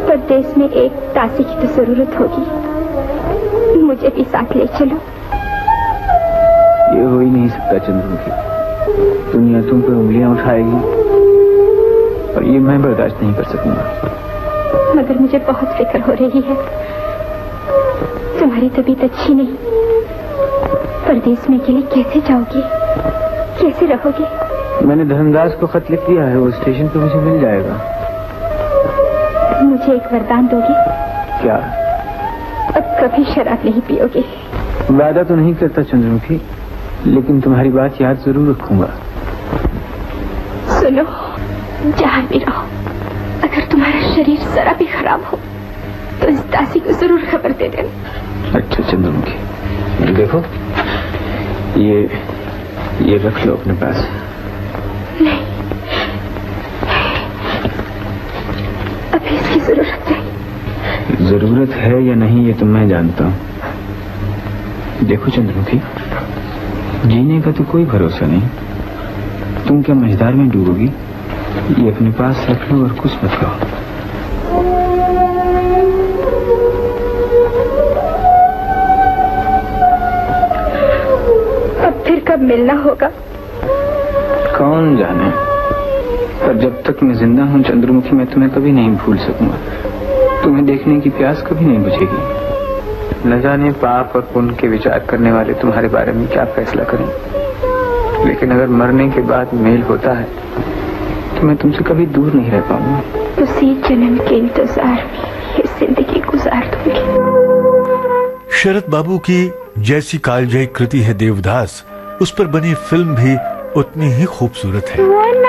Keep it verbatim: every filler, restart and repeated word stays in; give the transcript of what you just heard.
परदेश में एक दासी की तो जरूरत होगी, मुझे भी साथ ले चलो। ये हो ही नहीं सकता चंद्रमुखी, दुनिया तुम पे उंगलियां उठाएगी और ये मैं बर्दाश्त नहीं कर सकूंगा। मगर मुझे बहुत फिक्र हो रही है, तुम्हारी तबीयत अच्छी नहीं, परदेश में अकेले कैसे जाओगी, कैसे रहोगे? मैंने धर्मदास को खत लिख दिया है, वो स्टेशन पे मुझे मिल जाएगा। मुझे एक वरदान दोगी? क्या? अब कभी शराब नहीं पियोगे। वादा तो नहीं करता चंद्रमुखी, लेकिन तुम्हारी बात याद जरूर रखूंगा। सुनो, जहाँ भी रहो, अगर तुम्हारा शरीर जरा भी खराब हो तो इस दासी को जरूर खबर दे देना। अच्छा चंद्रमुखी, देखो ये ये रख लो अपने पास। नहीं, अभी इसकी जरूरत है। जरूरत है या नहीं ये तो मैं जानता हूँ। देखो चंद्रमुखी, जीने का तो कोई भरोसा नहीं, तुम क्या मझधार में डूबोगी? ये अपने पास रख लो और कुछ मत कहो। अब फिर कब मिलना होगा? कौन जाने, पर जब तक मैं जिंदा हूँ चंद्रमुखी, मैं तुम्हें कभी नहीं भूल सकूंगा। तुम्हें देखने की प्यास कभी नहीं बुझेगी। न जाने पाप और पुण्य के विचार करने वाले तुम्हारे बारे में क्या फैसला करें, लेकिन अगर मरने के बाद मेल होता है तो मैं तुमसे कभी दूर नहीं रह पाऊंगा। उसी जन्म के इंतजार में ये जिंदगी गुजार दूंगी। शरद बाबू की जैसी कालजयी कृति है देवदास, उस पर बनी फिल्म भी उतनी ही खूबसूरत है।